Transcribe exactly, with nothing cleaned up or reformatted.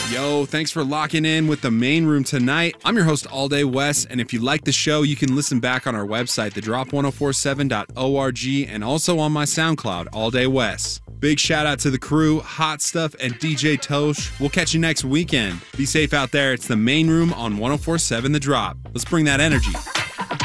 Yo, thanks for locking in with the main room tonight. I'm your host, All Day Wes, and if you like the show, you can listen back on our website, the drop ten forty-seven dot org, and also on my SoundCloud, All Day Wes. Big shout out to the crew, Hot Stuff, and D J Tosh. We'll catch you next weekend. Be safe out there. It's the main room on ten forty-seven The Drop. Let's bring that energy.